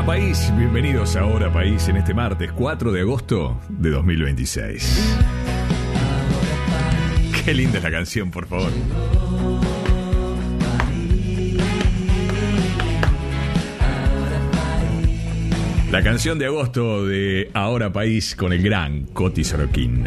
Ahora País, bienvenidos a Ahora País en este martes 4 de agosto de 2026. Qué linda es la canción, por favor. La canción de agosto de Ahora País con el gran Coti Sorokin.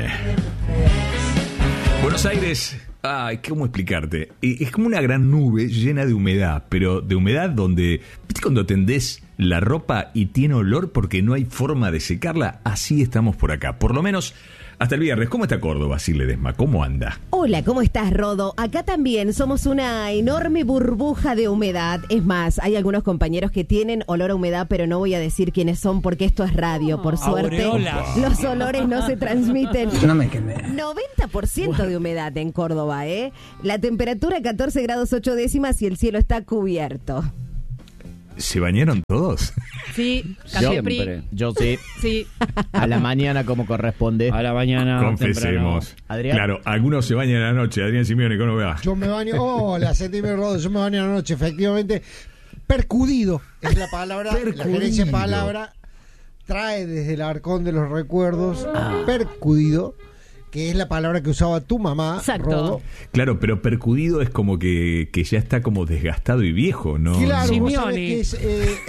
Buenos Aires, ¿cómo explicarte? Es como una gran nube llena de humedad, pero de humedad donde, ¿viste cuando tendés la ropa y tiene olor porque no hay forma de secarla? Así estamos por acá, por lo menos hasta el viernes. ¿Cómo está Córdoba, Sil Ledesma? ¿Cómo anda? Hola, ¿cómo estás, Rodo? Acá también somos una enorme burbuja de humedad. Es más, hay algunos compañeros que tienen olor a humedad, pero no voy a decir quiénes son porque esto es radio. Por suerte, los olores no se transmiten. No me quemé. 90% de humedad en Córdoba, ¿eh? La temperatura 14 grados 8 décimas y el cielo está cubierto. ¿Se bañaron todos? Sí, Siempre. Yo sí. Sí. A la mañana como corresponde. A la mañana. Confesemos. Temprano. Adrián. Claro, algunos se bañan en la noche. Adrián Simeone, ¿cómo va? Yo me baño, hola, Septiembre Rodo, yo me baño en la noche, efectivamente. Percudido es la palabra, la gerencia palabra trae desde el arcón de los recuerdos, percudido, que es la palabra que usaba tu mamá, Exacto. Rodo. Claro, pero percudido es como que ya está como desgastado y viejo, ¿no? Claro, vos Simeone. sabés que es...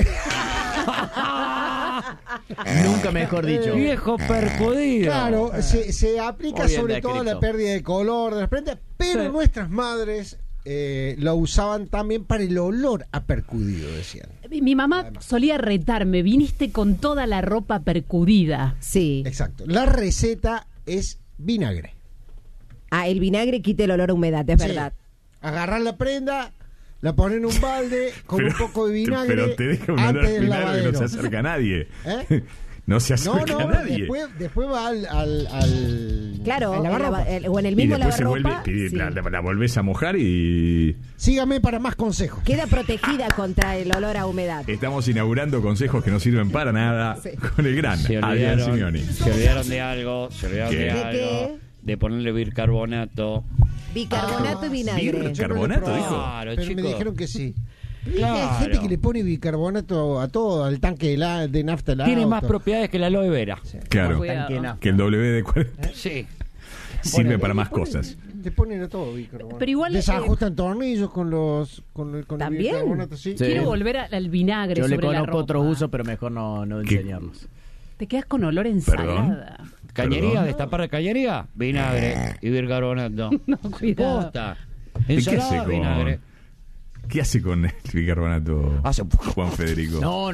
Nunca mejor dicho. Viejo percudido. Claro, se aplica Muy bien sobre todo a la descrito. pérdida de color de las prendas, pero Sí. nuestras madres lo usaban también para el olor a percudido, decían. Mi mamá solía retarme, viniste con toda la ropa percudida. Sí. Exacto. La receta es vinagre. El vinagre quita el olor a humedad, es Sí. verdad. Agarrar la prenda, la ponen en un balde con Pero- un poco de vinagre Pero te deja un olor antes a del vinagre que no lavadero. se acerca a nadie. ¿Eh? No se No, acerca a no, nadie. después va al Claro, al lavarropas. o en el Y mismo después se lavarropa. vuelve, Sí. la volvés a mojar y Sígame para más consejos. Queda protegida contra el olor a humedad. estamos inaugurando consejos que no sirven para nada Sí. con el gran Se Adrián Simeone. olvidaron de algo. Se olvidaron ¿Qué? de ¿De algo. qué? De ponerle bicarbonato. Bicarbonato y vinagre. Bicarbonato, dijo. Claro, Pero chicos. me dijeron que sí. Claro. Hay gente que le pone bicarbonato a todo, al tanque de nafta del Tiene auto. más propiedades que la aloe vera. Claro, Cuidado. que el WD-40 Sí. sirve para más cosas. Le ponen a todo bicarbonato. Pero igual, desajustan tornillos con el ¿También? bicarbonato, sí. Sí. Quiero volver al vinagre Yo le sobre la conozco ropa. otros usos, pero mejor no ¿Qué? enseñarlos. Te quedas con olor a Perdón. ensalada. Cañería, Perdón. destapar la cañería, vinagre y bicarbonato. No, cuidado. Posta. ¿Y qué Ensalada, hace con vinagre. qué hace con el bicarbonato Hace- Juan Federico? No,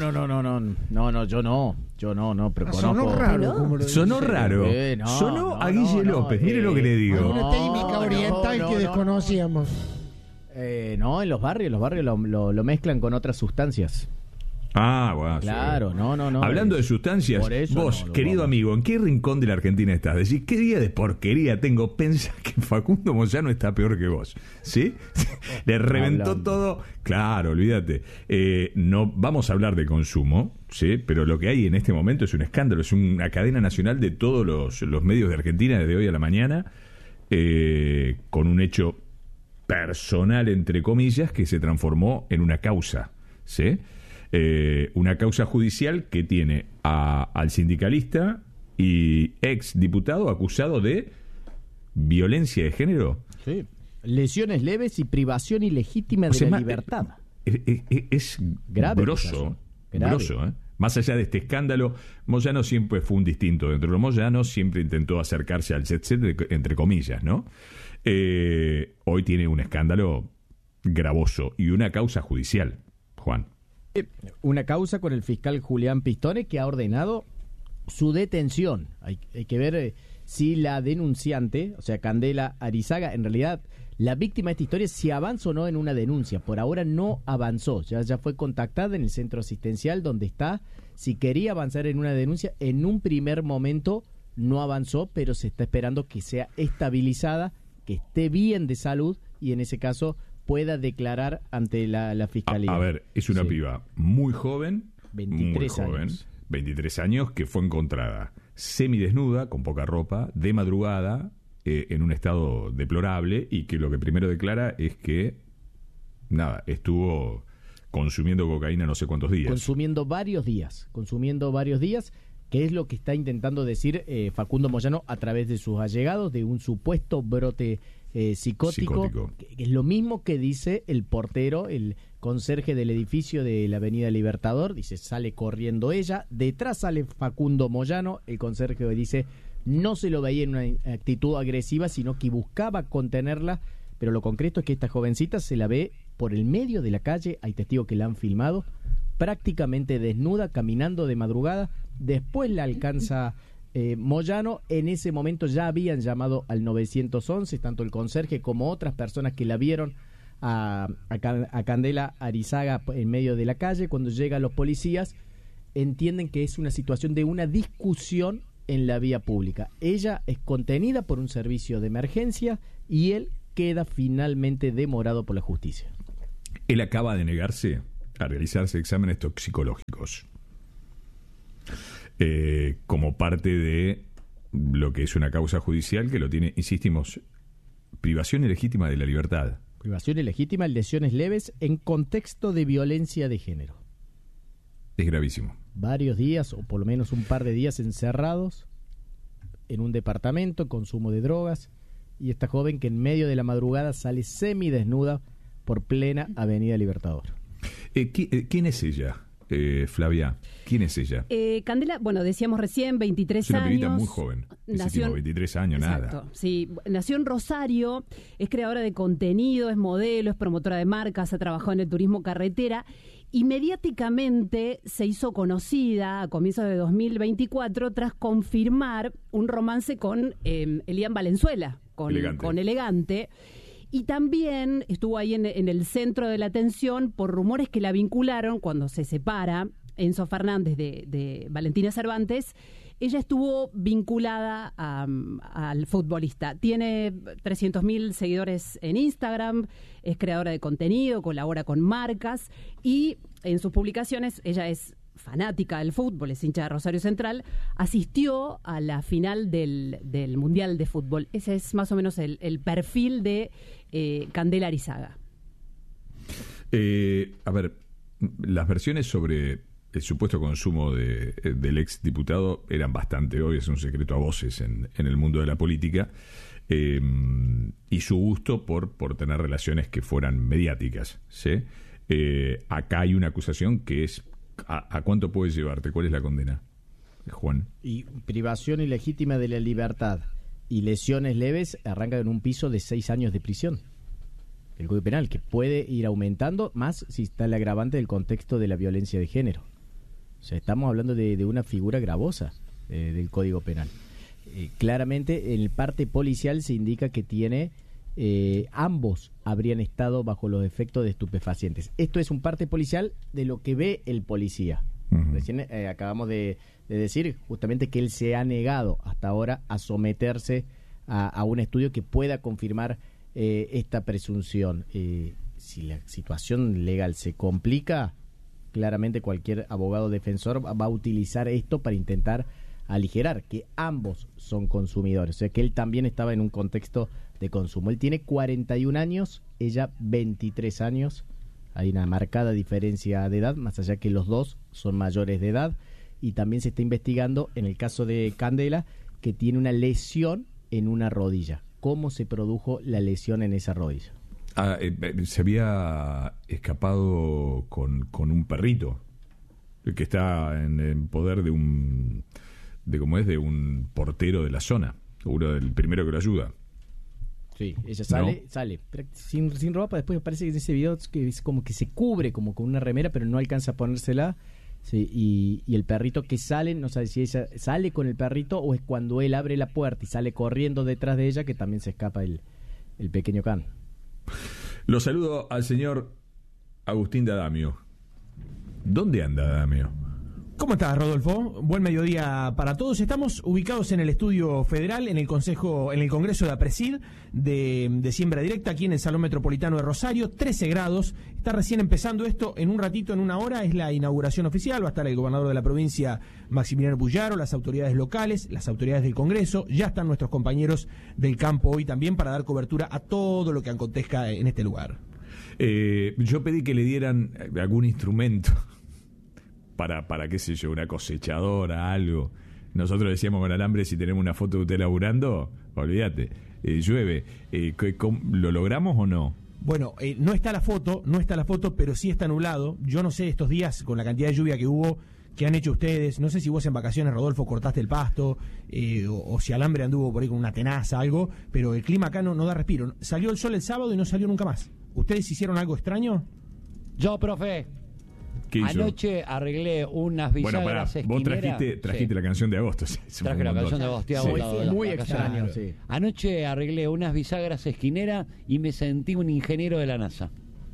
yo no, pero Sonó conozco. raro. ¿No? como lo Sonó dice. raro. No, Sonó no, a Guille no, López. no, Mire lo que le digo. Una técnica oriental no, que no, desconocíamos. No, en los barrios lo mezclan con otras sustancias. Ah, bueno. sí. Claro, no. Hablando de sustancias, Por eso vos, no, lo querido vamos. amigo, ¿en qué rincón de la Argentina estás? Decís, ¿qué día de porquería tengo? Pensá que Facundo Moyano está peor que vos, ¿sí? Le reventó Hablando. todo. Claro, olvídate. No vamos a hablar de consumo, ¿sí? Pero lo que hay en este momento es un escándalo, es una cadena nacional de todos los medios de Argentina desde hoy a la mañana, con un hecho personal, entre comillas, que se transformó en una causa, ¿sí? Una causa judicial que tiene al sindicalista y ex diputado acusado de violencia de género. Sí. Lesiones leves y privación ilegítima O de sea, la ma- libertad. Es Grave grosso, acusación. Grave. grosso, ¿eh? Más allá de este escándalo, Moyano siempre fue un distinto. Dentro de Moyano siempre intentó acercarse al jet set, entre comillas, ¿no? Hoy tiene un escándalo gravoso y una causa judicial, Juan. Una causa con el fiscal Julián Pistone que ha ordenado su detención. Hay que ver si la denunciante, o sea, Candela Arizaga, en realidad la víctima de esta historia, si avanza o no en una denuncia. Por ahora no avanzó, ya fue contactada en el centro asistencial donde está. Si quería avanzar en una denuncia, en un primer momento no avanzó, pero se está esperando que sea estabilizada, que esté bien de salud y en ese caso pueda declarar ante la fiscalía. A ver, es una Sí. piba muy joven, 23 muy joven, años. 23 años, que fue encontrada semidesnuda, con poca ropa, de madrugada, en un estado deplorable, y que lo que primero declara es que, nada, estuvo consumiendo cocaína no sé cuántos días. Consumiendo varios días, que es lo que está intentando decir Facundo Moyano a través de sus allegados de un supuesto brote psicótico. Que es lo mismo que dice el portero, el conserje del edificio de la Avenida Libertador. Dice, sale corriendo ella, detrás sale Facundo Moyano, el conserje dice, no se lo veía en una actitud agresiva, sino que buscaba contenerla, pero lo concreto es que esta jovencita se la ve por el medio de la calle, hay testigos que la han filmado, prácticamente desnuda, caminando de madrugada. Después la alcanza Moyano. En ese momento ya habían llamado al 911, tanto el conserje como otras personas que la vieron a Candela Arizaga en medio de la calle. Cuando llegan los policías, entienden que es una situación de una discusión en la vía pública. Ella es contenida por un servicio de emergencia y él queda finalmente demorado por la justicia. Él acaba de negarse a realizarse exámenes toxicológicos como parte de lo que es una causa judicial que lo tiene, insistimos, privación ilegítima de la libertad. Privación ilegítima, lesiones leves en contexto de violencia de género. Es gravísimo. Varios días, o por lo menos un par de días encerrados en un departamento, consumo de drogas, y esta joven que en medio de la madrugada sale semidesnuda por plena Avenida Libertador. ¿Quién es ella, Flavia? ¿Quién es ella? Candela, bueno, decíamos recién, 23 años. Es una pibita muy joven. Nació 23 años, exacto, nada. Sí, nació en Rosario, es creadora de contenido, es modelo, es promotora de marcas, ha trabajado en el turismo carretera y mediáticamente se hizo conocida a comienzos de 2024 tras confirmar un romance con Elian Valenzuela, con Elegante. Y también estuvo ahí en el centro de la atención por rumores que la vincularon cuando se separa Enzo Fernández de Valentina Cervantes. Ella estuvo vinculada al futbolista. Tiene 300.000 seguidores en Instagram, es creadora de contenido, colabora con marcas y en sus publicaciones ella es fanática del fútbol, es hincha de Rosario Central, asistió a la final del Mundial de Fútbol. Ese es más o menos el perfil de Candela Arizaga. A ver, las versiones sobre el supuesto consumo del ex diputado eran bastante obvias, es un secreto a voces en el mundo de la política, y su gusto por tener relaciones que fueran mediáticas, ¿sí? Acá hay una acusación que es ¿a cuánto puede llevarte? ¿Cuál es la condena, Juan? Y privación ilegítima de la libertad y lesiones leves arranca en un piso de 6 años de prisión. El Código Penal, que puede ir aumentando más si está el agravante del contexto de la violencia de género. O sea, estamos hablando de una figura gravosa del Código Penal. Claramente, en el parte policial se indica que tiene ambos habrían estado bajo los efectos de estupefacientes. Esto es un parte policial de lo que ve el policía. Uh-huh. Recién acabamos de decir justamente que él se ha negado hasta ahora a someterse a un estudio que pueda confirmar esta presunción. Si la situación legal se complica, claramente cualquier abogado defensor va a utilizar esto para intentar aligerar que ambos son consumidores, o sea que él también estaba en un contexto de consumo. Él tiene 41 años, ella 23 años, hay una marcada diferencia de edad, más allá que los dos son mayores de edad, y también se está investigando en el caso de Candela, que tiene una lesión en una rodilla. ¿Cómo se produjo la lesión en esa rodilla? Se había escapado con un perrito que está en poder de un portero de la zona, seguro del primero que lo ayuda. Sí, ella sale sin ropa. Después parece que en ese video que es como que se cubre como con una remera, pero no alcanza a ponérsela. Sí, y el perrito que sale, no sabe si ella sale con el perrito o es cuando él abre la puerta y sale corriendo detrás de ella que también se escapa el pequeño can. Lo saludo al señor Agustín D'Adamio. ¿Dónde anda D'Adamio? ¿Cómo estás, Rodolfo? Buen mediodía para todos. Estamos ubicados en el Estudio Federal, en el Congreso de APRESID de Siembra Directa, aquí en el Salón Metropolitano de Rosario, 13 grados. Está recién empezando esto, en un ratito, en una hora, es la inauguración oficial. Va a estar el gobernador de la provincia, Maximiliano Puyaro, las autoridades locales, las autoridades del Congreso. Ya están nuestros compañeros del campo hoy también para dar cobertura a todo lo que acontezca en este lugar. Yo pedí que le dieran algún instrumento para qué sé yo, una cosechadora, algo. Nosotros decíamos con Alambre, si tenemos una foto de usted laburando, olvídate, llueve. ¿Lo logramos o no? Bueno, no está la foto, pero sí está nublado. Yo no sé estos días, con la cantidad de lluvia que hubo, qué han hecho ustedes. No sé si vos en vacaciones, Rodolfo, cortaste el pasto, o si Alambre anduvo por ahí con una tenaza, algo, pero el clima acá no da respiro. Salió el sol el sábado y no salió nunca más. ¿Ustedes hicieron algo extraño? Yo, profe, ¿Qué hizo? anoche arreglé unas bisagras vos esquineras. trajiste Sí. la canción de agosto. Sí, Traje la canción de Agostí Agotado. Muy La extraño, canción. sí. Anoche arreglé unas bisagras esquineras y me sentí un ingeniero de la NASA.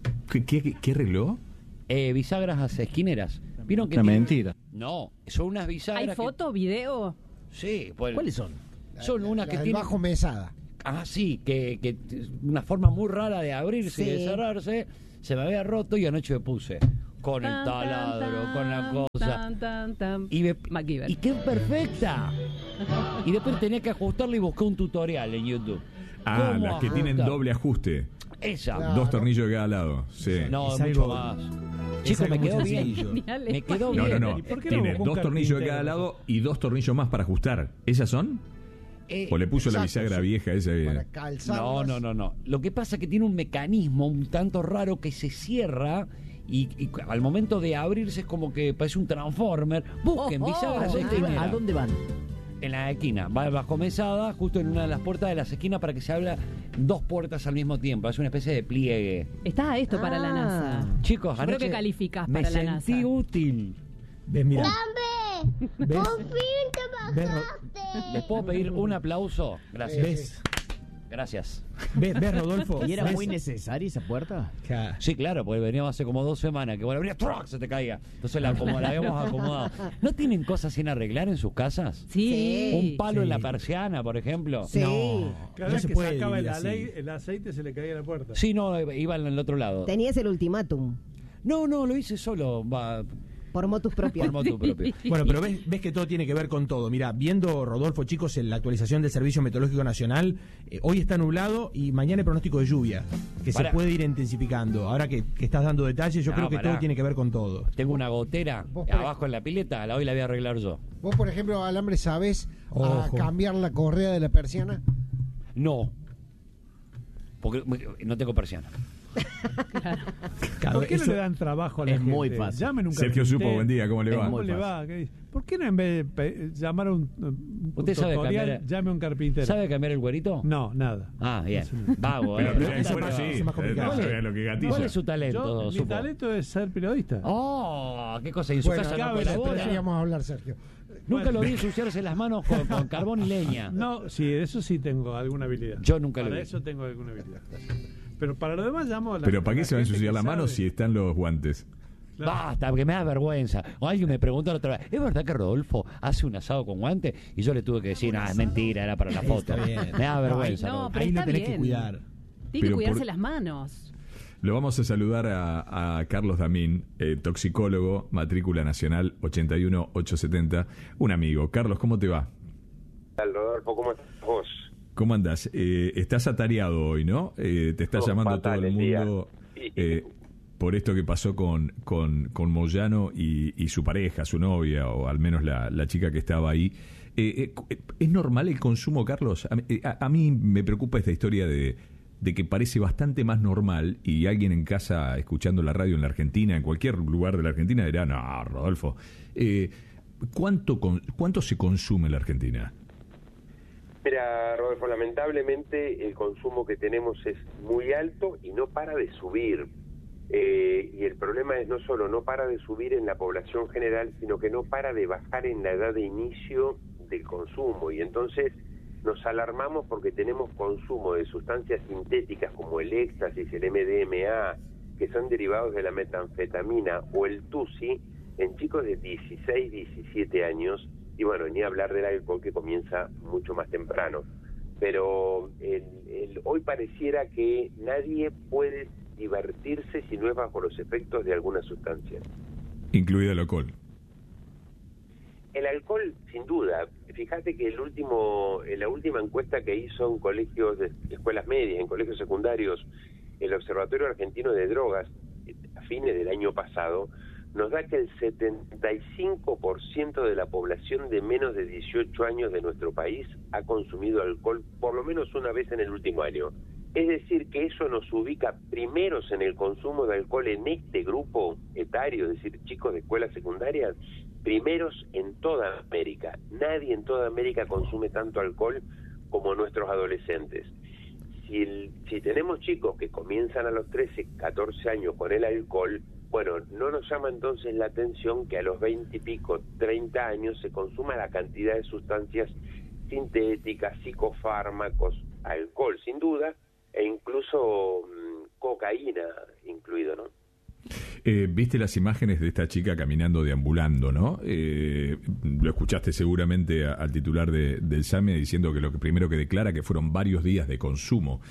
¿Qué arregló? Bisagras esquineras. ¿Vieron que Una tienen- mentira. No, son unas bisagras. ¿Hay que- foto, video? Sí, pues. ¿Cuáles son? Son unas que La del tienen. bajo mesada. Ah, sí, que una forma muy rara de abrirse y Sí. de cerrarse. Se me había roto y anoche me puse con el Tan, taladro, tan, con la tan, cosa. tan, tan, tan. Y, MacGyver. y qué perfecta. Y después tenía que ajustarla y busqué un tutorial en YouTube. Ah, ¿Cómo las que tienen ajustar? doble ajuste. Esa. Claro. 2 tornillos de cada lado. Sí. No, Es mucho algo- más. es Chicos, algo me muy quedó bien. sencillo. Genial, Me quedó No, bien. no, no. ¿Y por qué no Tiene buscó un 2 tornillos de cada carpintero? lado y 2 tornillos más para ajustar. ¿Esas son? ¿O le puso la Exacto, bisagra sí. vieja esa? Para calzarlas. No. Lo que pasa es que tiene un mecanismo un tanto raro que se cierra y al momento de abrirse es como que parece un transformer. Busquen bisagras esquineras. ¿A dónde van? En la esquina. Va bajo mesada, justo en una de las puertas de las esquinas para que se abra 2 puertas al mismo tiempo. Es una especie de pliegue. Está esto para la NASA. Chicos, Yo creo anoche que calificás me para la sentí NASA. útil. ¿Ves, mira? ¿Ves? ¿Ves, ¿Les puedo pedir un aplauso? Gracias. ¿Ves? Gracias. ¿Ves, Rodolfo? ¿Y era ¿Ves? muy necesaria esa puerta? Sí, claro, porque veníamos hace como 2 semanas, que bueno, venía, ¡truc! Se te caía. Entonces la habíamos acomodado. ¿No tienen cosas sin arreglar en sus casas? Sí. Un palo Sí. en la persiana, por ejemplo. Sí. No Cada vez se que puede sacaba vivir el, así. el aceite se le caía a la puerta. Sí, no, iba al otro lado. Tenías el ultimátum No, lo hice solo, va, por motus propios. por motu propio. Bueno, pero ves que todo tiene que ver con todo. Mira, viendo, Rodolfo, chicos, en la actualización del Servicio Meteorológico Nacional, hoy está nublado y mañana hay pronóstico de lluvia, que Pará. se puede ir intensificando. Ahora que estás dando detalles, yo No, creo que pará. todo tiene que ver con todo. Tengo una gotera Vos por- abajo en la pileta, hoy la voy a arreglar yo. Vos, por ejemplo, Alambre, ¿sabés Ojo. cambiar la correa de la persiana? No. Porque no tengo persiana. Claro, ¿Por qué no eso- le dan trabajo a la es gente? muy fácil. Llamen un Sergio carpintero. Supo, buen día, ¿cómo le va? ¿Cómo muy le fácil. va? ¿Qué dice? ¿Por qué no en vez de llamar a un ¿Usted sabe tutorial, cambiar- llame a un carpintero? ¿Sabe cambiar el güerito? No, nada. Ah, bien. Vago, Pero, Pero bueno, eso bueno, es sí, más- es más complicado. no sabía lo que gatilla. ¿Cuál es su talento, Yo, mi Supo? talento es ser periodista. Oh, qué cosa. ¿Y en su Bueno, casa no cabe, pero colabora? eso íbamos a hablar, Sergio. Nunca lo vi ensuciarse las manos con carbón y leña. No, sí, eso sí tengo alguna habilidad. Yo nunca lo Para vi. eso tengo alguna habilidad. Pero para lo demás llamo a la Pero ¿para qué la se va a gente ensuciar que la mano sabe. si están los guantes? Claro. Basta, porque me da vergüenza. O alguien me preguntó la otra vez, ¿es verdad que Rodolfo hace un asado con guante? Y yo le tuve que decir, no, es mentira, era para la foto. Está bien. Me da vergüenza. No, Rodolfo. pero Ahí lo está tenés que bien. cuidar. Tiene que Pero cuidarse por- las manos. Lo vamos a saludar a Carlos Damín, toxicólogo, matrícula nacional 81870, un amigo. Carlos, ¿cómo te va? Rodolfo, ¿cómo estás vos? ¿Cómo andás? Estás atareado hoy, ¿no? Te está Oh, llamando fatal todo el el día. mundo Sí. por esto que pasó con Moyano y su pareja, su novia, o al menos la chica que estaba ahí. ¿Es normal el consumo, Carlos? A mí me preocupa esta historia de que parece bastante más normal, y alguien en casa escuchando la radio en la Argentina, en cualquier lugar de la Argentina, dirá, no, Rodolfo, ¿cuánto se consume en la Argentina? Mira, Rodolfo, lamentablemente el consumo que tenemos es muy alto y no para de subir. Y el problema es no solo no para de subir en la población general, sino que no para de bajar en la edad de inicio del consumo. Y entonces nos alarmamos porque tenemos consumo de sustancias sintéticas como el éxtasis, el MDMA, que son derivados de la metanfetamina, o el TUSI, en chicos de 16, 17 años, y bueno, ni hablar del alcohol, que comienza mucho más temprano. Pero hoy pareciera que nadie puede divertirse si no es bajo los efectos de alguna sustancia. Incluido el alcohol. El alcohol, sin duda. Fíjate que la última encuesta que hizo en colegios de escuelas medias, en colegios secundarios, el Observatorio Argentino de Drogas, a fines del año pasado, nos da que el 75% de la población de menos de 18 años de nuestro país ha consumido alcohol por lo menos una vez en el último año. Es decir, que eso nos ubica primeros en el consumo de alcohol en este grupo etario, es decir, chicos de escuela secundaria, primeros en toda América. Nadie en toda América consume tanto alcohol como nuestros adolescentes. Si tenemos chicos que comienzan a los 13, 14 años con el alcohol, bueno, no nos llama entonces la atención que a los 20 y pico, 30 años se consuma la cantidad de sustancias sintéticas, psicofármacos, alcohol sin duda, e incluso cocaína incluido, ¿no? Viste las imágenes de esta chica caminando, deambulando, ¿no? Lo escuchaste seguramente al titular del SAME diciendo que lo primero que declara que fueron varios días de consumo.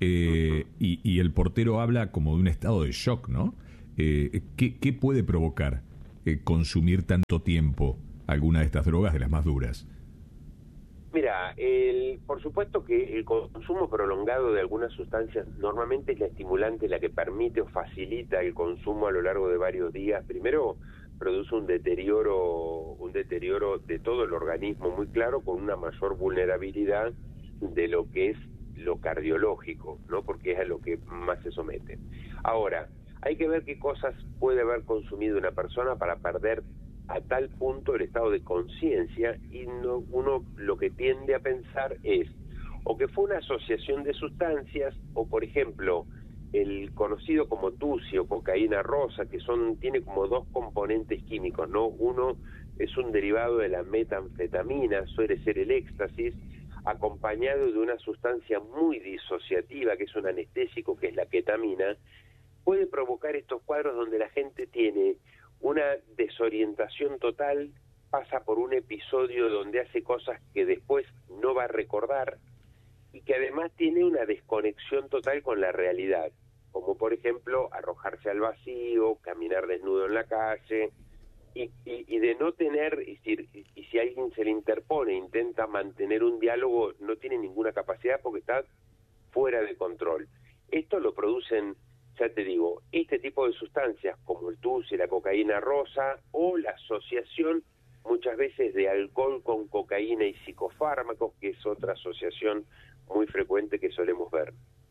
Y el portero habla como de un estado de shock, ¿no? ¿Qué puede provocar consumir tanto tiempo alguna de estas drogas, de las más duras? Mira, por supuesto que el consumo prolongado de algunas sustancias normalmente es la estimulante la que permite o facilita el consumo a lo largo de varios días. Primero, produce un deterioro de todo el organismo muy claro, con una mayor vulnerabilidad de lo que es lo cardiológico, ¿no? Porque es a lo que más se somete. Ahora, hay que ver qué cosas puede haber consumido una persona para perder a tal punto el estado de conciencia, y uno lo que tiende a pensar es o que fue una asociación de sustancias, o por ejemplo el conocido como tusi o cocaína rosa, que tiene como dos componentes químicos, ¿no? Uno es un derivado de la metanfetamina, suele ser el éxtasis, acompañado de una sustancia muy disociativa, que es un anestésico, que es la ketamina. Puede provocar estos cuadros donde la gente tiene una desorientación total, pasa por un episodio donde hace cosas que después no va a recordar, y que además tiene una desconexión total con la realidad, como por ejemplo arrojarse al vacío, caminar desnudo en la calle, y de no tener, y si alguien se le interpone, intenta mantener un diálogo, no tiene ninguna capacidad porque está fuera de control. Esto lo producen, ya te digo, este tipo de sustancias como el tusi, la cocaína rosa, o la asociación muchas veces de alcohol con cocaína y psicofármacos, que es otra asociación muy frecuente que solemos ver.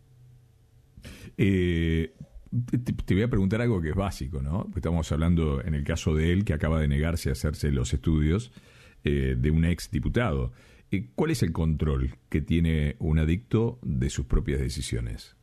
Te voy a preguntar algo que es básico, ¿no? Estamos hablando en el caso de él, que acaba de negarse a hacerse los estudios de un ex diputado. ¿Cuál es el control que tiene un adicto de sus propias decisiones?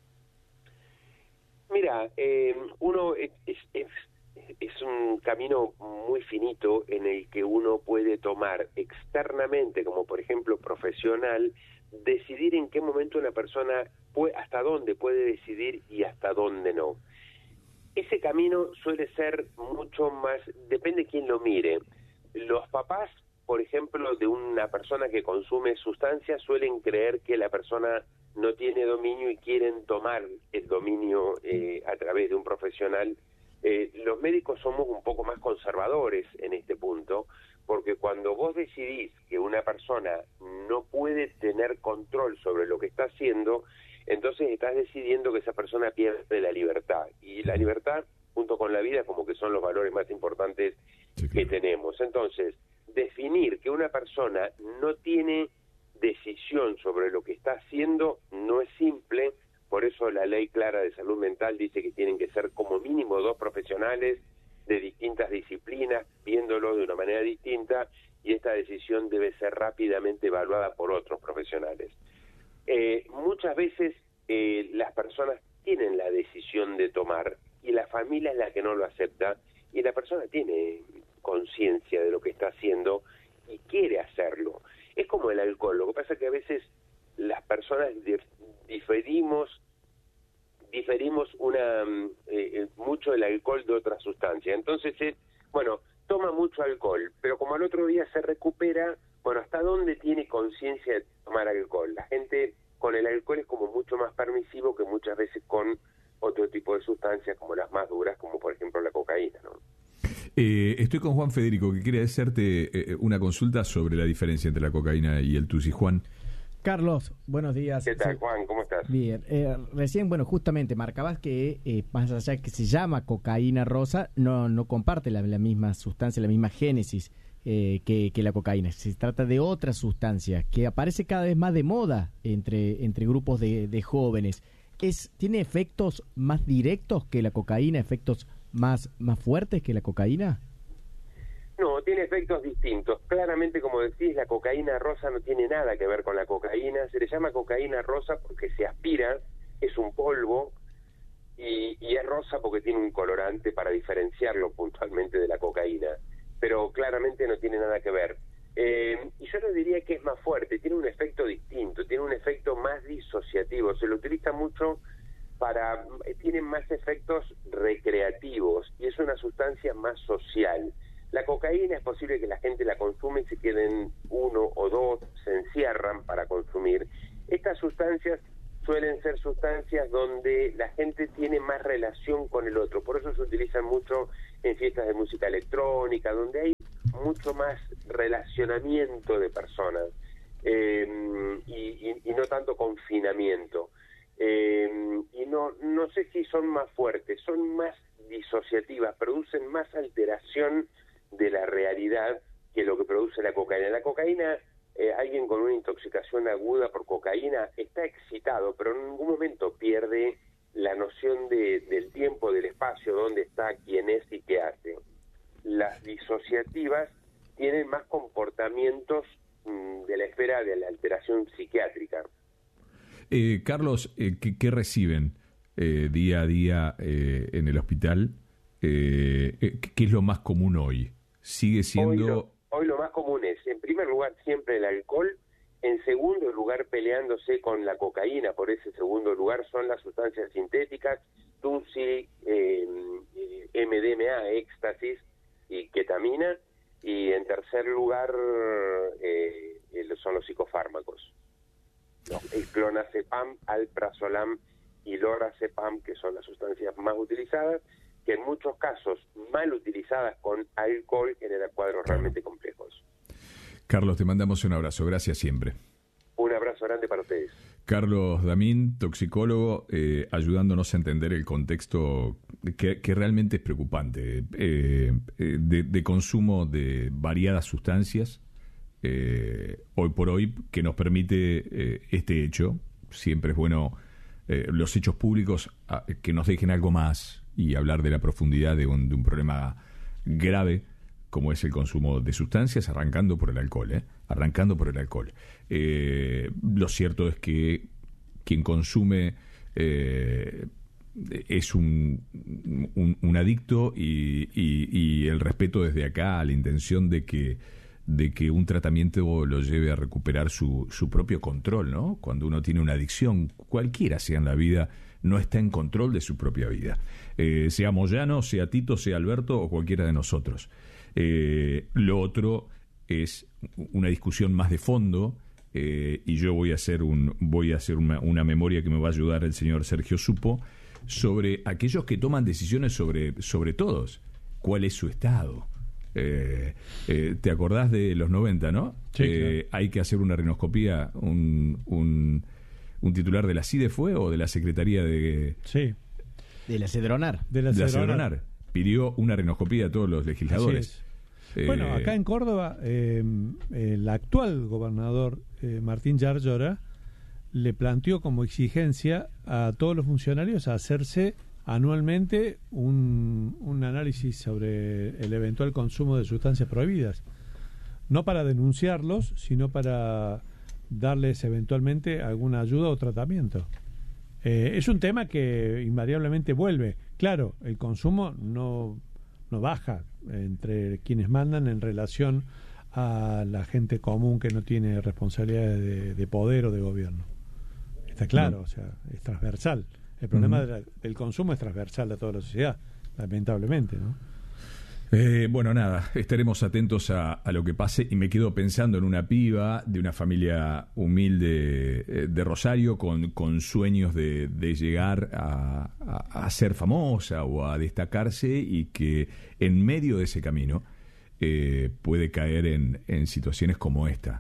Mira, uno es un camino muy finito en el que uno puede tomar externamente, como por ejemplo profesional, decidir en qué momento una persona hasta dónde puede decidir y hasta dónde no. Ese camino suele ser mucho más, depende de quién lo mire. Los papás, por ejemplo, de una persona que consume sustancias, suelen creer que la persona no tiene dominio y quieren tomar el dominio a través de un profesional. Los médicos somos un poco más conservadores en este punto, porque cuando vos decidís que una persona no puede tener control sobre lo que está haciendo, entonces estás decidiendo que esa persona pierde la libertad. Y la libertad, junto con la vida, como que son los valores más importantes que tenemos. Entonces, definir que una persona no tiene decisión sobre lo que está haciendo no es simple. Por eso la ley clara de salud mental dice que tienen que ser como mínimo 2 profesionales de distintas disciplinas, viéndolo de una manera distinta, y esta decisión debe ser rápidamente evaluada por otros profesionales. Muchas veces las personas tienen la decisión de tomar, y la familia es la que no lo acepta, y la persona tiene conciencia de lo que está haciendo y quiere hacerlo. Es como el alcohol, lo que pasa es que a veces las personas diferimos mucho el alcohol de otra sustancia. Entonces toma mucho alcohol, pero como al otro día se recupera, ¿hasta dónde tiene conciencia de tomar alcohol? La gente con el alcohol es como mucho más permisivo que muchas veces con otro tipo de sustancias como las más duras, como por ejemplo la cocaína, ¿no? Estoy con Juan Federico, que quiere hacerte una consulta sobre la diferencia entre la cocaína y el tusi. Juan. Carlos, buenos días. ¿Qué tal, Juan? ¿Cómo estás? Bien. Recién, justamente marcabas que más allá de que se llama cocaína rosa, no comparte la misma sustancia, la misma génesis que la cocaína. Se trata de otra sustancia que aparece cada vez más de moda entre grupos de jóvenes. ¿Tiene efectos más directos que la cocaína, efectos más fuertes que la cocaína? No, tiene efectos distintos. Claramente, como decís, la cocaína rosa no tiene nada que ver con la cocaína. Se le llama cocaína rosa porque se aspira, es un polvo, y es rosa porque tiene un colorante para diferenciarlo puntualmente de la cocaína. Pero claramente no tiene nada que ver. Y yo le diría que es más fuerte, tiene un efecto distinto, tiene un efecto más disociativo. Se lo utiliza mucho tiene más efectos recreativos y es una sustancia más social. La cocaína es posible que la gente la consume y se queden 1 o 2, se encierran para consumir. Estas sustancias suelen ser sustancias donde la gente tiene más relación con el otro, por eso se utilizan mucho en fiestas de música electrónica, donde hay mucho más relacionamiento de personas y no tanto confinamiento. Y no sé si son más fuertes, son más disociativas, producen más alteración de la realidad que lo que produce la cocaína. La cocaína, alguien con una intoxicación aguda por cocaína está excitado, pero en ningún momento pierde la noción del tiempo, del espacio, dónde está, quién es y qué hace. Las disociativas tienen más comportamientos de la esfera de la alteración psiquiátrica. Carlos, ¿qué reciben día a día en el hospital? ¿Qué es lo más común hoy? ¿Sigue siendo...? Hoy lo más común es, en primer lugar, siempre el alcohol. En segundo lugar, peleándose con la cocaína. Por ese segundo lugar son las sustancias sintéticas, TUSI, MDMA, éxtasis y ketamina. Y en tercer lugar son los psicofármacos. El clonazepam, alprazolam y lorazepam, que son las sustancias más utilizadas, que en muchos casos, mal utilizadas con alcohol, generan cuadros realmente complejos. Carlos, te mandamos un abrazo. Gracias siempre. Un abrazo grande para ustedes. Carlos Damín, toxicólogo, ayudándonos a entender el contexto que realmente es preocupante, de consumo de variadas sustancias, hoy por hoy, que nos permite este hecho. Siempre es bueno los hechos públicos que nos dejen algo más y hablar de la profundidad de un problema grave como es el consumo de sustancias, arrancando por el alcohol, lo cierto es que quien consume es un adicto y el respeto desde acá a la intención de que un tratamiento lo lleve a recuperar su propio control, ¿no? Cuando uno tiene una adicción, cualquiera sea en la vida, no está en control de su propia vida. Sea Moyano, sea Tito, sea Alberto o cualquiera de nosotros. Lo otro es una discusión más de fondo, y yo voy a hacer una memoria que me va a ayudar el señor Sergio Supo sobre aquellos que toman decisiones sobre todos. ¿Cuál es su estado? ¿Te acordás de los 90, no? Sí, claro. Hay que hacer una rinoscopía, un titular de la CIDE fue o de la Secretaría de... Sí. De la Cedronar. De la Cedronar. Pidió una rinoscopía a todos los legisladores. Bueno, acá en Córdoba, el actual gobernador Martín Yarlora le planteó como exigencia a todos los funcionarios a hacerse anualmente un análisis sobre el eventual consumo de sustancias prohibidas. No para denunciarlos, sino para darles eventualmente alguna ayuda o tratamiento. Es un tema que invariablemente vuelve. Claro, el consumo no baja entre quienes mandan en relación a la gente común que no tiene responsabilidades de poder o de gobierno. Está claro, o sea, es transversal. El problema del consumo es transversal a toda la sociedad, lamentablemente, ¿no? Bueno, nada, estaremos atentos a lo que pase y me quedo pensando en una piba de una familia humilde de Rosario con sueños de llegar a ser famosa o a destacarse y que en medio de ese camino puede caer en situaciones como esta,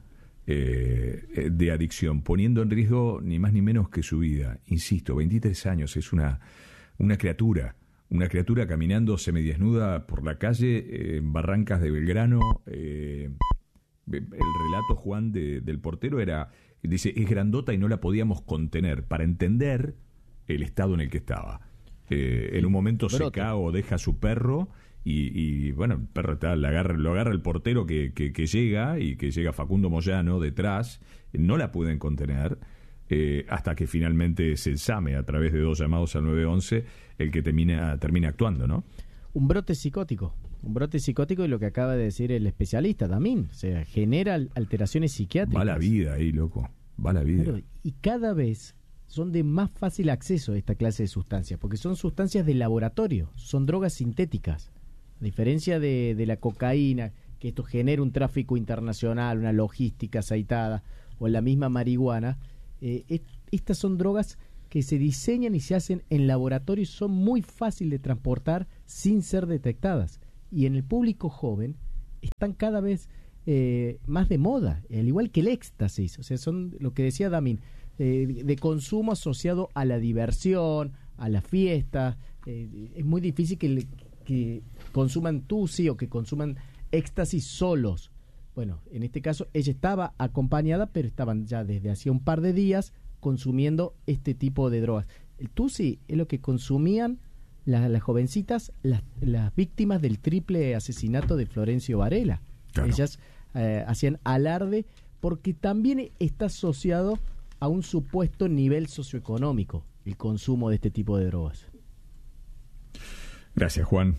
de adicción, poniendo en riesgo ni más ni menos que su vida. Insisto, 23 años, es una criatura caminando semidesnuda por la calle en Barrancas de Belgrano. El relato, Juan, del portero dice, es grandota y no la podíamos contener, para entender el estado en el que estaba. En un momento se cae o deja a su perro y bueno, el perro lo agarra el portero que llega Facundo Moyano detrás, no la pueden contener, hasta que finalmente es el SAME, a través de 2 llamados al 911, el que termina actuando, ¿no? Un brote psicótico y lo que acaba de decir el especialista también, o sea, genera alteraciones psiquiátricas. Va la vida ahí, loco, va la vida. Claro, y cada vez son de más fácil acceso a esta clase de sustancias, porque son sustancias de laboratorio, son drogas sintéticas. A diferencia de la cocaína, que esto genera un tráfico internacional, una logística aceitada, o la misma marihuana, estas son drogas que se diseñan y se hacen en laboratorio y son muy fáciles de transportar sin ser detectadas. Y en el público joven están cada vez más de moda, al igual que el éxtasis. O sea, son lo que decía Damín, de consumo asociado a la diversión, a la fiesta. Es muy difícil que consuman tusi o que consuman éxtasis solos. Bueno, en este caso ella estaba acompañada, pero estaban ya desde hacía un par de días consumiendo este tipo de drogas. El tusi es lo que consumían las jovencitas, las víctimas del triple asesinato de Florencio Varela. Claro. Ellas hacían alarde porque también está asociado a un supuesto nivel socioeconómico el consumo de este tipo de drogas. Gracias, Juan.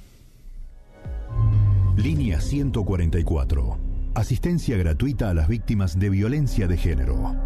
Línea 144. Asistencia gratuita a las víctimas de violencia de género.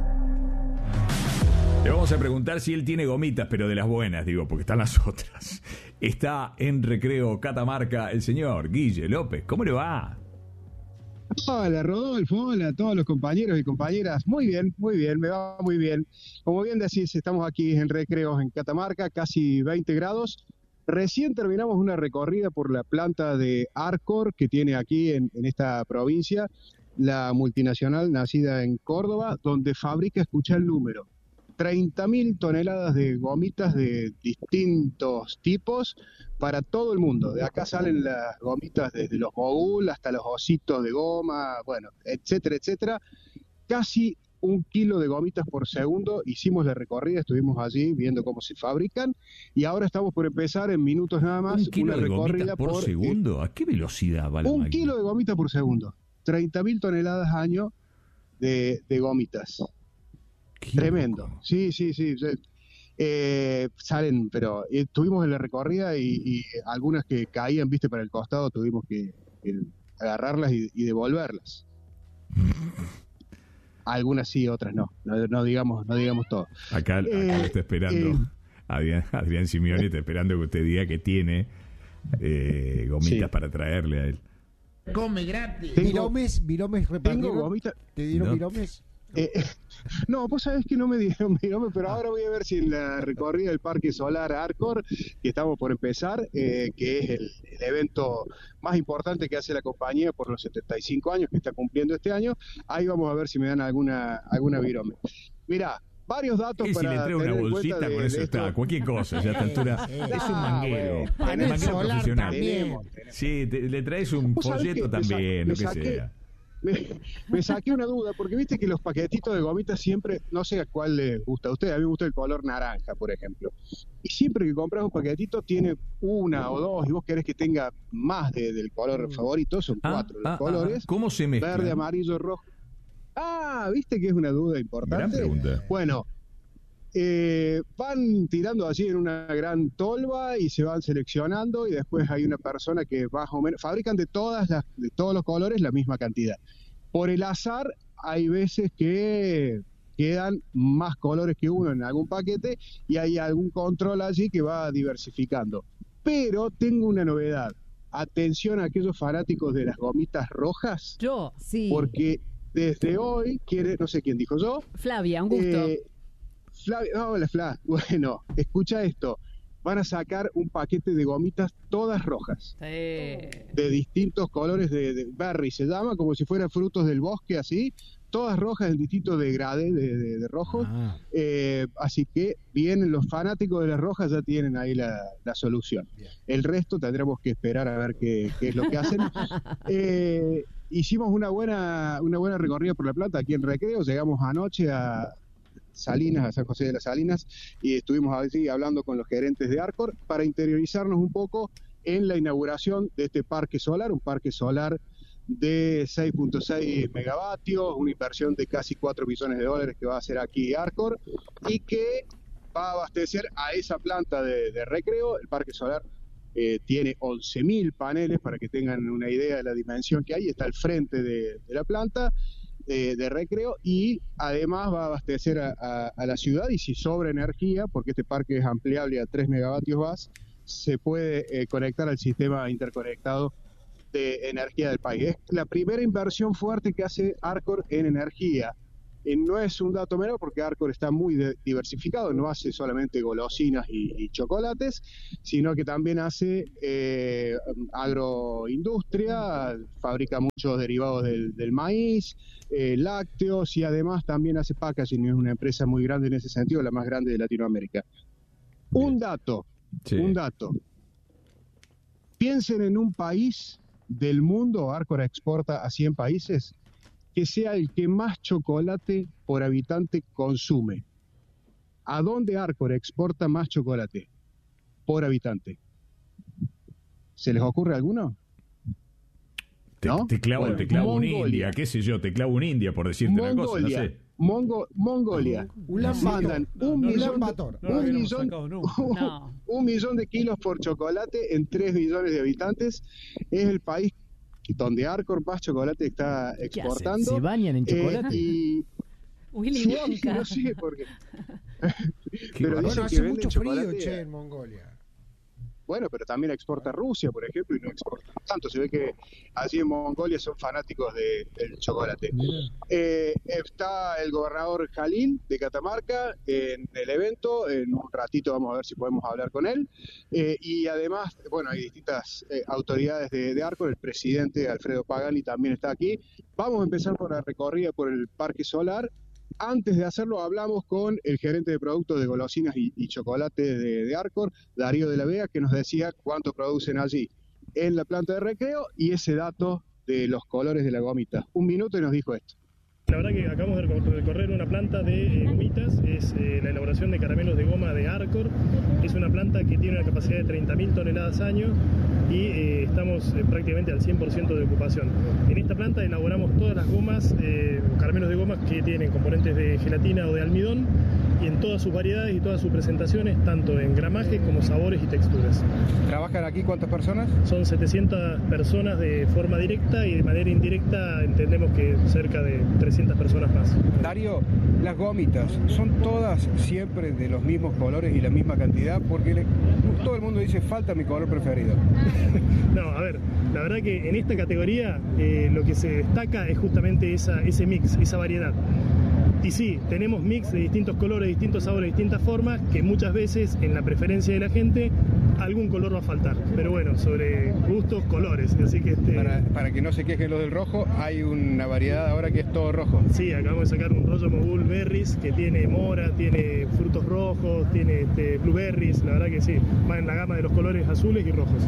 Le vamos a preguntar si él tiene gomitas, pero de las buenas, digo, porque están las otras. Está en Recreo Catamarca el señor Guille López. ¿Cómo le va? Hola, Rodolfo. Hola a todos los compañeros y compañeras. Muy bien, me va muy bien. Como bien decís, estamos aquí en Recreo en Catamarca, casi 20 grados. Recién terminamos una recorrida por la planta de Arcor que tiene aquí en esta provincia, la multinacional nacida en Córdoba, donde fabrica, escucha el número, 30.000 toneladas de gomitas de distintos tipos para todo el mundo. De acá salen las gomitas desde los mogul hasta los ositos de goma, bueno, etcétera, etcétera. Casi 1 kilo de gomitas por segundo. Hicimos la recorrida, estuvimos allí viendo cómo se fabrican y ahora estamos por empezar en minutos nada más una recorrida por segundo. ¿A qué velocidad va la máquina? 1 kilo de gomitas por segundo. 30.000 toneladas año de gomitas. Tremendo. Loco. Sí. Salen, pero estuvimos en la recorrida y algunas que caían, viste, para el costado, tuvimos que agarrarlas y devolverlas. Algunas sí, otras no digamos todo. Acá está esperando Adrián Simeoni, está esperando que usted diga que tiene gomitas para traerle a él. Come gratis. Viromes repartieron. Tengo gomitas. ¿Te dieron viromes? No, vos sabés que no me dieron viromes, pero ahora voy a ver si en la recorrida del Parque Solar Arcor, que estamos por empezar, que es el evento más importante que hace la compañía por los 75 años que está cumpliendo este año, ahí vamos a ver si me dan alguna virome. Mirá, varios datos y para si le trae una bolsita con eso está, cualquier cosa, ya a esta altura es un manguero, manguero profesional. Sí, le traes un folleto también, lo que sea. Me saqué una duda, porque viste que los paquetitos de gomitas siempre, no sé a cuál les gusta a ustedes, a mí me gusta el color naranja, por ejemplo. Y siempre que compras un paquetito tiene 1 o 2, y vos querés que tenga más del color favorito, son 4 los colores. ¿Cómo se mezcla? Verde, amarillo, rojo. Viste que es una duda importante. Gran pregunta. Bueno, van tirando así en una gran tolva y se van seleccionando y después hay una persona que más o menos fabrican de todos los colores la misma cantidad. Por el azar hay veces que quedan más colores que uno en algún paquete y hay algún control allí que va diversificando. Pero tengo una novedad. Atención a aquellos fanáticos de las gomitas rojas. Yo, sí. Porque desde hoy no sé quién dijo yo. Flavia, un gusto. Hola, Fla. Bueno, escucha esto. Van a sacar un paquete de gomitas todas rojas. De distintos colores de berry, se llama, como si fueran frutos del bosque, así. todas rojas en distinto degradé de rojo. Así que vienen los fanáticos de las rojas, ya tienen ahí la solución. El resto tendremos que esperar a ver qué es lo que hacen. Hicimos una buena recorrida por la Plata aquí en Recreo. Llegamos anoche a Salinas, a San José de las Salinas, y estuvimos allí hablando con los gerentes de Arcor para interiorizarnos un poco en la inauguración de este parque solar, un parque solar de 6.6 megavatios, una inversión de casi $4 billones que va a hacer aquí Arcor, y que va a abastecer a esa planta de Recreo. El parque solar tiene 11.000 paneles, para que tengan una idea de la dimensión que hay. Está al frente de la planta de Recreo, y además va a abastecer a la ciudad, y si sobra energía, porque este parque es ampliable a 3 megavatios más, se puede conectar al sistema interconectado de energía del país. Es la primera inversión fuerte que hace Arcor en energía. No es un dato menor, porque Arcor está muy diversificado, no hace solamente golosinas y chocolates, sino que también hace agroindustria, fabrica muchos derivados del maíz, lácteos, y además también hace packaging. Es una empresa muy grande en ese sentido, la más grande de Latinoamérica. Un dato. Piensen en un país del mundo, Arcor exporta a 100 países, que sea el que más chocolate por habitante consume. ¿A dónde Arcor exporta más chocolate por habitante? ¿Se les ocurre alguno? ¿No? Te clavo un India, qué sé yo, te clavo un India, por decirte una cosa, no sé. Mongolia. Mandan un millón de kilos por chocolate en 3 millones de habitantes. Es el país donde Arcor más chocolate está exportando. ¿Se bañan en chocolate? Willy Wonka. No sé por qué. Pero dicen que venden chocolate en Mongolia. Bueno, pero también exporta Rusia, por ejemplo, y no exporta tanto. Se ve que allí en Mongolia son fanáticos del chocolate. Está el gobernador Jalil de Catamarca en el evento. En un ratito vamos a ver si podemos hablar con él. Y además, bueno, hay distintas autoridades de Arcor. El presidente Alfredo Pagani también está aquí. Vamos a empezar por la recorrida por el Parque Solar. Antes de hacerlo, hablamos con el gerente de productos de golosinas y chocolate de Arcor, Darío de la Vega, que nos decía cuánto producen allí en la planta de Recreo, y ese dato de los colores de la gomita. Un minuto y nos dijo esto. La verdad que acabamos de recorrer una planta de gomitas, es la elaboración de caramelos de goma de Arcor. Es una planta que tiene una capacidad de 30.000 toneladas año, y estamos prácticamente al 100% de ocupación. En esta planta elaboramos todas las gomas, caramelos de gomas que tienen componentes de gelatina o de almidón, y en todas sus variedades y todas sus presentaciones, tanto en gramaje como sabores y texturas. ¿Trabajan aquí cuántas personas? Son 700 personas de forma directa, y de manera indirecta entendemos que cerca de 300 personas más. Darío, las gomitas, ¿son todas siempre de los mismos colores y la misma cantidad? Porque todo el mundo dice, falta mi color preferido. No, a ver, la verdad que en esta categoría lo que se destaca es justamente ese mix, esa variedad. Y sí, tenemos mix de distintos colores, distintos sabores, distintas formas, que muchas veces en la preferencia de la gente algún color va a faltar. Pero bueno, sobre gustos, colores. Así que para que no se quejen los del rojo, hay una variedad ahora que es todo rojo. Sí, acabamos de sacar un rollo Mogul Berries que tiene mora, tiene frutos rojos, tiene blueberries. La verdad que sí, va en la gama de los colores azules y rojos.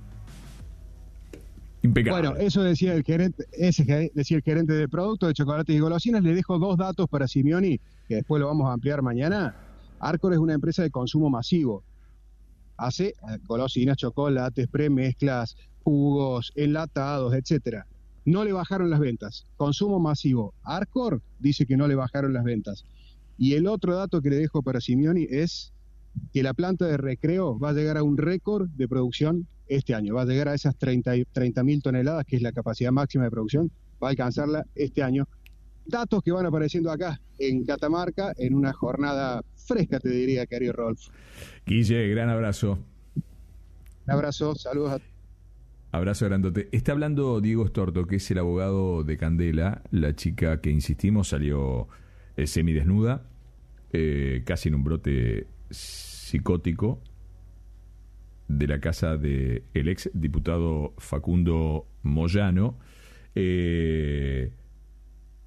Impecable. Bueno, eso decía el gerente, de productos de chocolates y golosinas. Le dejo 2 datos para Simeoni, que después lo vamos a ampliar mañana. Arcor es una empresa de consumo masivo. Hace golosinas, chocolates, premezclas, jugos, enlatados, etcétera. No le bajaron las ventas. Consumo masivo. Arcor dice que no le bajaron las ventas. Y el otro dato que le dejo para Simeoni es que la planta de Recreo va a llegar a un récord de producción este año. Va a llegar a esas 30.000 toneladas, que es la capacidad máxima de producción. Va a alcanzarla este año. Datos que van apareciendo acá en Catamarca en una jornada fresca, te diría, querido Rodolfo. Guille, gran abrazo. Un abrazo, saludos a Abrazo grandote. Está hablando Diego Estorto, que es el abogado de Candela, la chica que insistimos salió semidesnuda, casi en un brote psicótico, de la casa del ex diputado Facundo Moyano.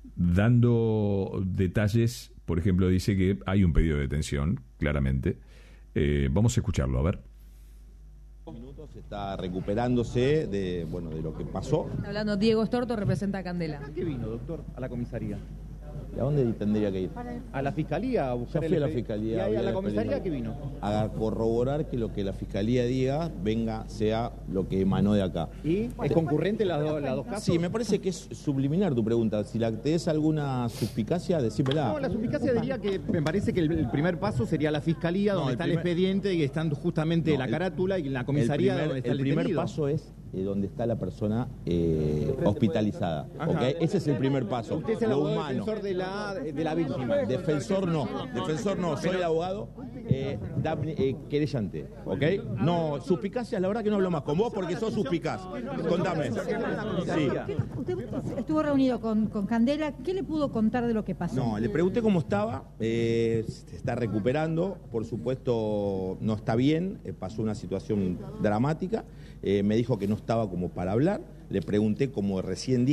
dando detalles. Por ejemplo, dice que hay un pedido de detención, claramente. Vamos a escucharlo, a ver. Minutos está recuperándose de lo que pasó. Está hablando Diego Estorto, representa a Candela. ¿A qué vino, doctor? A la comisaría. ¿Y a dónde tendría que ir? A la fiscalía, a buscar. Ya fui a la fiscalía. ¿Y a la comisaría qué vino? A corroborar que lo que la fiscalía diga sea lo que emanó de acá. ¿Y es concurrente las dos casos? Sí, me parece que es subliminar tu pregunta. Si tenés alguna suspicacia, decímela. No, la suspicacia diría que me parece que el primer paso sería la fiscalía, donde está el expediente y están justamente la carátula, y la comisaría donde está el detenido. El primer paso es donde está la persona hospitalizada. ¿Okay? Ese es el primer paso. Usted es el abogado defensor de la víctima. Defensor no, soy el abogado querellante, ¿ok? No, suspicacia, la verdad que no hablo más con vos porque sos suspicaz. Contame. Sí. Usted estuvo reunido con Candela, ¿qué le pudo contar de lo que pasó? No, le pregunté cómo estaba, se está recuperando, por supuesto no está bien, pasó una situación dramática, me dijo que no estaba como para hablar, le pregunté como recién dije,